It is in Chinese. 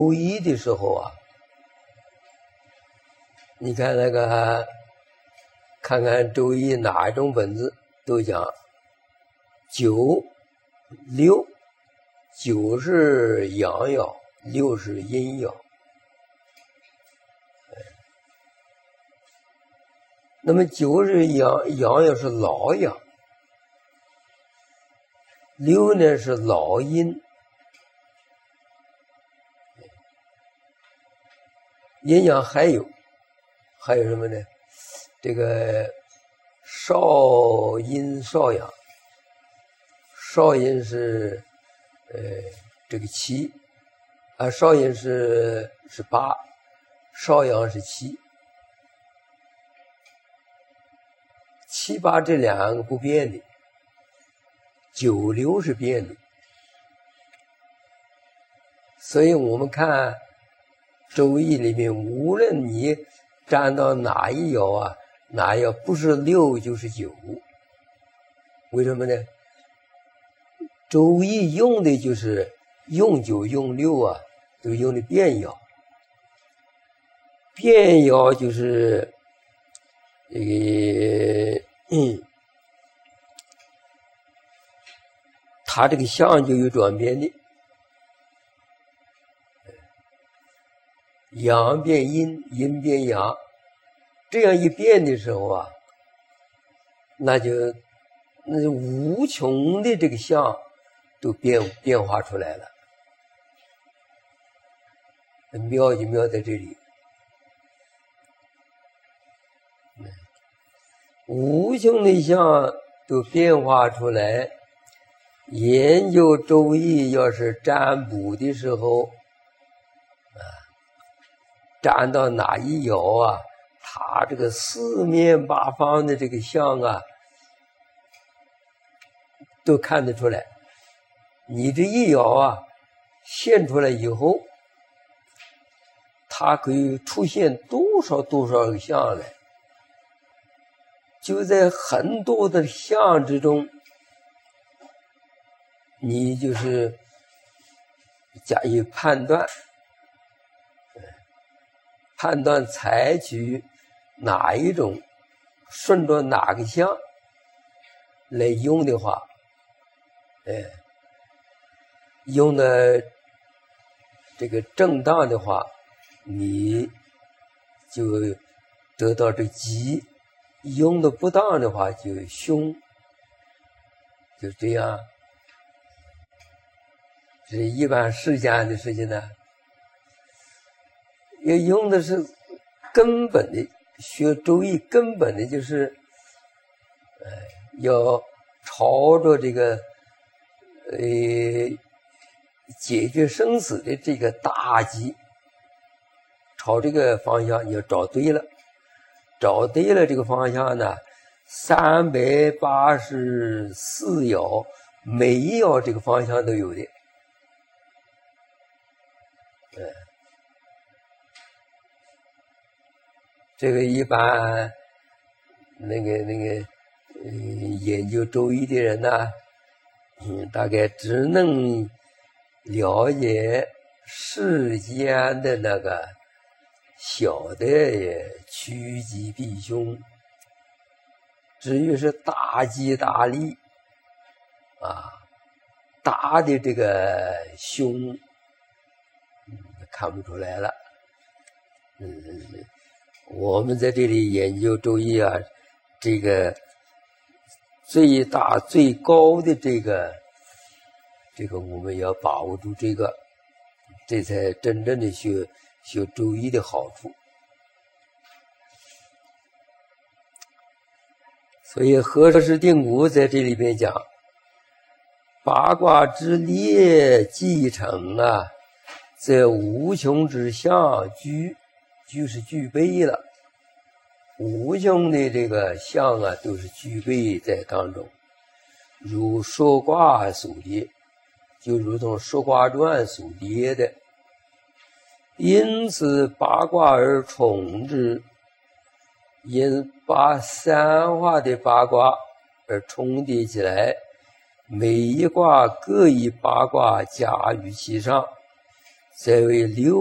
周易的时候啊，你看那个，看看周易哪一种本子都讲九六，九是阳爻，六是阴爻。那么九是阳爻是老阳，六呢是老阴。阴阳还有什么呢？这个少阴少阳，少阴是这个7啊，少阴是8，少阳是7，7、8这两个不变的，9、6是变的。所以我们看周易里面，无论你占到哪一爻啊，哪一爻不是6就是9，为什么呢？周易用的就是用9用6啊，都用的变爻。变爻就是它这个象就有转变的。阳变阴，阴变阳，这样一变的时候啊，那就无穷的这个象都变化出来了。妙就妙在这里，无穷的象都变化出来。研究周易要是占卜的时候占到哪一爻啊，它这个四面八方的这个象啊，都看得出来。你这一爻啊现出来以后，它可以出现多少个象来，就在很多的象之中，你就是加以判断采取哪一种，顺着哪个象来用的话，用的这个正当的话，你就得到这吉；用的不当的话就凶，就这样。这是一般世间的事情呢。要用的是根本的，学周易根本的就是要朝着这个解决生死的这个大计，朝这个方向你要找对了这个方向呢，384爻每一爻这个方向都有的。这个一般研究周易的人呢，大概只能了解世间的那个小的趋吉避凶，至于是大吉大利啊，大的这个凶看不出来了。我们在这里研究周易啊，这个最大最高的这个我们要把握住这个，这才真正的学周易的好处。所以何氏定谟在这里边讲，八卦之列继承啊，则无穷之象具是具备了，无穷的这个象啊都是具备在当中，如说卦所列，就如同说卦传所列的。因此八卦而重之，因把三化的八卦而重叠起来，每一卦各以八卦加于其上， 则为六。